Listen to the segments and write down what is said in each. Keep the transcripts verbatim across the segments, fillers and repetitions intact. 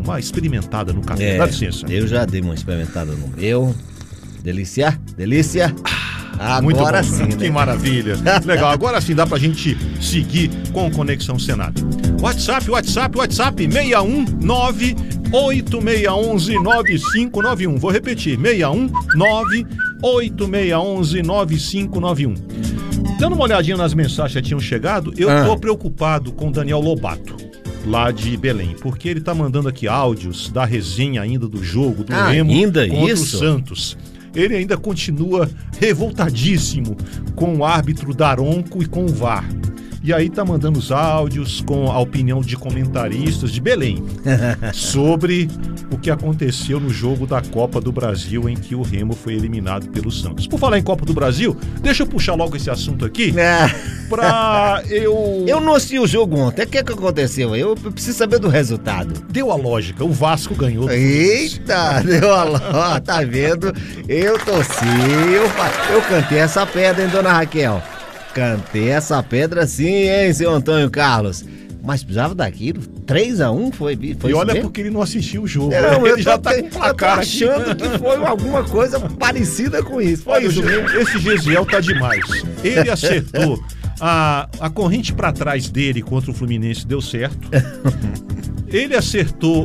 uma experimentada no café. É, Dá licença. Eu já dei uma experimentada no meu. Delícia, delícia. Agora Muito bom, sim, né? Que maravilha. Legal, agora sim dá pra gente seguir com Conexão Senado. WhatsApp, WhatsApp, WhatsApp, seis um nove oito seis um um nove cinco nove um. Vou repetir, seis um nove oito seis um um nove cinco nove um. Dando uma olhadinha nas mensagens que tinham chegado, eu ah. tô preocupado com o Daniel Lobato, lá de Belém, porque ele tá mandando aqui áudios da resenha ainda do jogo, do ah, Remo ainda contra isso? o Santos. Ele ainda continua revoltadíssimo com o árbitro Daronco e com o V A R. E aí tá mandando os áudios com a opinião de comentaristas de Belém sobre o que aconteceu no jogo da Copa do Brasil em que o Remo foi eliminado pelo Santos. Por falar em Copa do Brasil, deixa eu puxar logo esse assunto aqui pra eu... Eu não assisti o jogo ontem. O que é que aconteceu? Eu preciso saber do resultado. Deu a lógica, o Vasco ganhou. Eita, deu a lógica, tá vendo? Eu torci, eu, eu cantei essa pedra, hein, dona Raquel? Cantei essa pedra sim, hein, seu Antônio Carlos? Mas precisava daquilo, três a um foi, foi E olha mesmo? porque ele não assistiu o jogo. Não, ele eu já tô, tá com o placar eu tô achando aqui. que foi alguma coisa parecida com isso. Foi Olha, isso mesmo? esse Gesiel tá demais. Ele acertou a, a corrente pra trás dele contra o Fluminense, deu certo. Ele acertou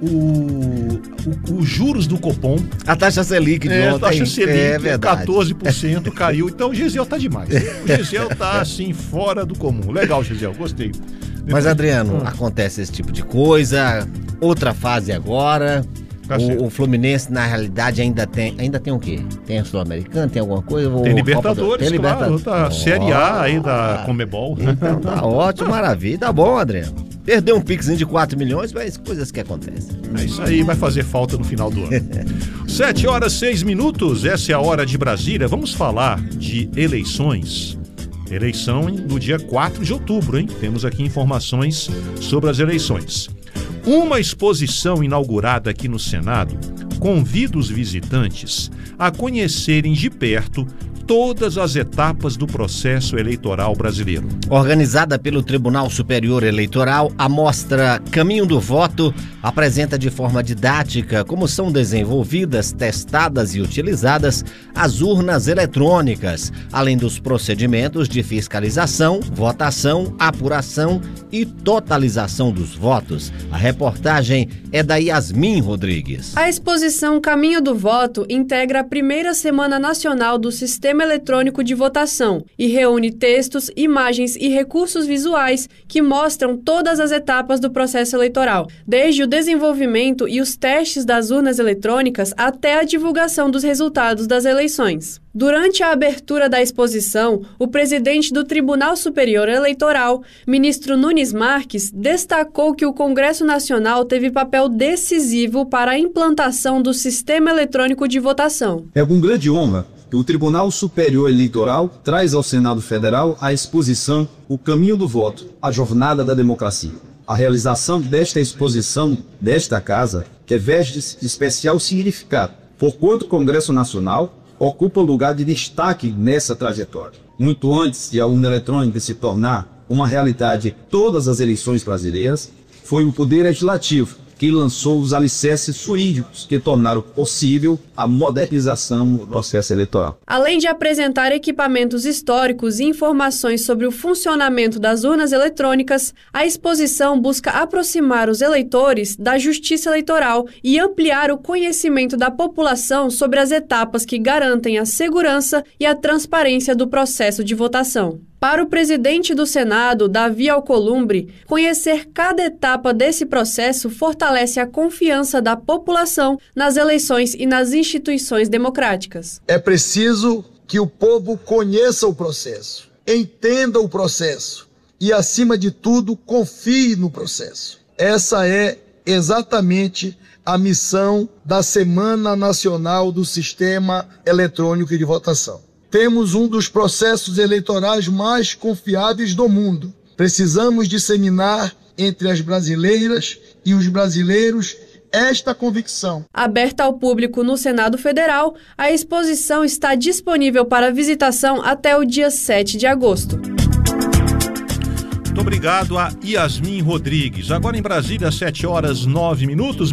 o, o, os juros do Copom. A taxa Selic de é, ontem. A taxa Selic, é verdade. quatorze por cento caiu. Então o Gesiel tá demais. O Gesiel tá, assim, fora do comum. Legal, Gesiel, gostei. Depois... Mas, Adriano, hum. acontece esse tipo de coisa. Outra fase agora. Tá o, o Fluminense, na realidade, ainda tem... Ainda tem o quê? Tem a Sul-Americana? Tem alguma coisa? Tem o Libertadores, Tem claro. Libertadores. Tá, Série A aí da Conmebol. Então tá ótimo, maravilha. Tá bom, Adriano. Perdeu um pixinho de quatro milhões, mas coisas que acontecem. É isso aí, vai fazer falta no final do ano. sete horas, seis minutos, essa é a hora de Brasília. Vamos falar de eleições. Eleição no dia quatro de outubro, hein? Temos aqui informações sobre as eleições. Uma exposição inaugurada aqui no Senado convida os visitantes a conhecerem de perto todas as etapas do processo eleitoral brasileiro. Organizada pelo Tribunal Superior Eleitoral, a mostra Caminho do Voto apresenta de forma didática como são desenvolvidas, testadas e utilizadas as urnas eletrônicas, além dos procedimentos de fiscalização, votação, apuração e totalização dos votos. A reportagem é da Yasmin Rodrigues. A exposição Caminho do Voto integra a primeira Semana Nacional do Sistema Eletrônico de Votação e reúne textos, imagens e recursos visuais que mostram todas as etapas do processo eleitoral, desde o desenvolvimento e os testes das urnas eletrônicas até a divulgação dos resultados das eleições. Durante a abertura da exposição, o presidente do Tribunal Superior Eleitoral, ministro Nunes Marques, destacou que o Congresso Nacional teve papel decisivo para a implantação do Sistema Eletrônico de Votação. É com grande honra que o Tribunal Superior Eleitoral traz ao Senado Federal a exposição O Caminho do Voto, a Jornada da Democracia. A realização desta exposição desta casa reveste-se de especial significado, porquanto o Congresso Nacional ocupa lugar de destaque nessa trajetória. Muito antes de a urna eletrônica se tornar uma realidade em todas as eleições brasileiras, foi o Poder Legislativo que lançou os alicerces jurídicos que tornaram possível a modernização do processo eleitoral. Além de apresentar equipamentos históricos e informações sobre o funcionamento das urnas eletrônicas, a exposição busca aproximar os eleitores da justiça eleitoral e ampliar o conhecimento da população sobre as etapas que garantem a segurança e a transparência do processo de votação. Para o presidente do Senado, Davi Alcolumbre, conhecer cada etapa desse processo fortalece a confiança da população nas eleições e nas instituições democráticas. É preciso que o povo conheça o processo, entenda o processo e, acima de tudo, confie no processo. Essa é exatamente a missão da Semana Nacional do Sistema Eletrônico de Votação. Temos um dos processos eleitorais mais confiáveis do mundo. Precisamos disseminar entre as brasileiras e os brasileiros esta convicção. Aberta ao público no Senado Federal, a exposição está disponível para visitação até o dia sete de agosto. Muito obrigado a Yasmin Rodrigues. Agora em Brasília, sete horas, nove minutos.